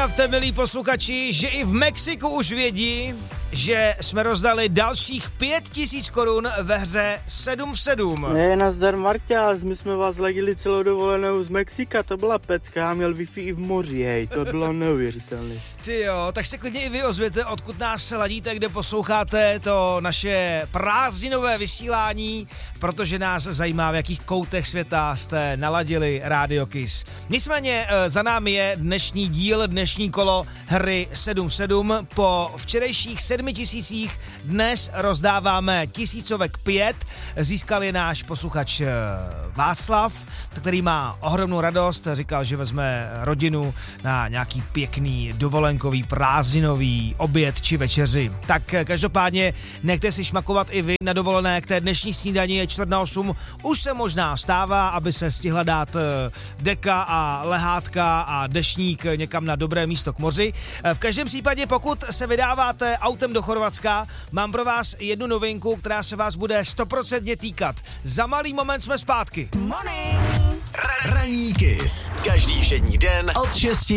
Představte, milí posluchači, že i v Mexiku už vědí, že jsme rozdali dalších 5000 korun ve hře 7 v 7. Nazdar Marťás, my jsme vás ladili celou dovolenou z Mexika, to byla pecka, já měl Wi-Fi i v moři, hej, to bylo neuvěřitelné. Ty jo, tak se klidně i vy ozvěte, odkud nás ladíte, kde posloucháte to naše prázdninové vysílání, protože nás zajímá, v jakých koutech světa jste naladili Radio Kiss. Nicméně za námi je dnešní díl, dnešní kolo hry 7 v 7. Po včerejších 7000 dnes rozdáváme tisícovek 5. Získal je náš posluchač Václav, který má ohromnou radost. Říkal, že vezme rodinu na nějaký pěkný dovolenkový prázdninový oběd či večeři. Tak každopádně nechte si šmakovat i vy na dovolené. K té dnešní snídani je 7:45. Už se možná stává, aby se stihla dát deka a lehátka a deštník někam na dobré místo k moři. V každém případě, pokud se vydáváte autem do Chorvatska, mám pro vás jednu novinku, která se vás bude 100% týkat. Za malý moment jsme zpátky. Ranní Kiss. Každý všední den od 6